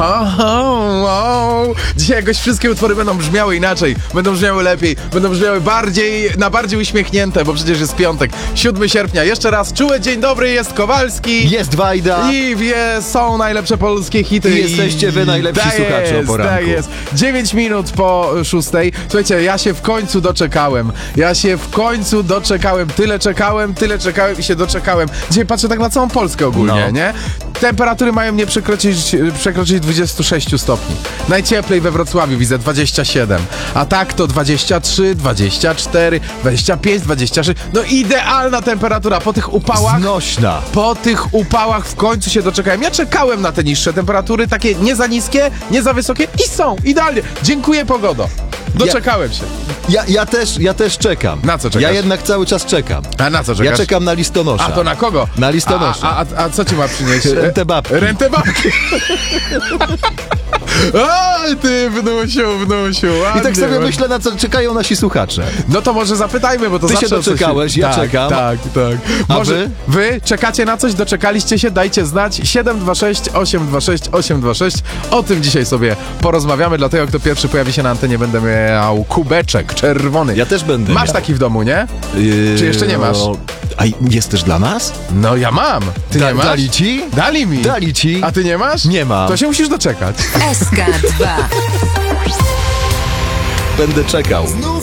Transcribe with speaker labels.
Speaker 1: Dzisiaj jakoś wszystkie utwory będą brzmiały inaczej, będą brzmiały lepiej, będą brzmiały bardziej uśmiechnięte, bo przecież jest piątek, 7 sierpnia. Jeszcze raz czuły dzień dobry, jest Kowalski.
Speaker 2: Jest Wajda.
Speaker 1: I są najlepsze polskie hity.
Speaker 2: I jesteście wy najlepsi słuchacze o poranku.
Speaker 1: Tak jest. 9 minut po 6. Słuchajcie, ja się w końcu doczekałem. Tyle czekałem i się doczekałem. Dzisiaj patrzę tak na całą Polskę ogólnie, nie? Temperatury mają nie przekroczyć 26 stopni. Najcieplej we Wrocławiu widzę 27. A tak to 23, 24, 25, 26. No idealna temperatura po tych upałach.
Speaker 2: Znośna.
Speaker 1: Po tych upałach w końcu się doczekałem. Ja czekałem na te niższe temperatury, takie nie za niskie, nie za wysokie i są idealnie. Dziękuję, pogodo. Doczekałem się.
Speaker 2: Ja też czekam.
Speaker 1: Na co czekasz?
Speaker 2: Ja jednak cały czas czekam.
Speaker 1: A na co czekasz?
Speaker 2: Ja czekam na listonosza.
Speaker 1: A to na kogo?
Speaker 2: Na listonosza.
Speaker 1: A co ci ma przynieść?
Speaker 2: Rentę babki.
Speaker 1: Rentę babki. Oj, ty wnusiu, ładnie.
Speaker 2: I tak sobie myślę, na co czekają nasi słuchacze.
Speaker 1: No to może zapytajmy, bo to
Speaker 2: Ty
Speaker 1: zawsze
Speaker 2: się doczekałeś, ja czekam.
Speaker 1: Tak.
Speaker 2: A
Speaker 1: Może wy czekacie na coś, doczekaliście się, dajcie znać. 726 826 826. O tym dzisiaj sobie porozmawiamy, dlatego kto pierwszy pojawi się na antenie, będę miał kubeczek czerwony.
Speaker 2: Ja też będę
Speaker 1: Masz
Speaker 2: miał.
Speaker 1: taki w domu, nie? Czy jeszcze nie masz?
Speaker 2: A jest też dla nas?
Speaker 1: No ja mam. Ty nie masz?
Speaker 2: Dali ci?
Speaker 1: Dali mi.
Speaker 2: Dali ci.
Speaker 1: A ty nie masz?
Speaker 2: Nie mam.
Speaker 1: To się musisz doczekać.
Speaker 3: SK2.
Speaker 2: Będę czekał.
Speaker 4: Znów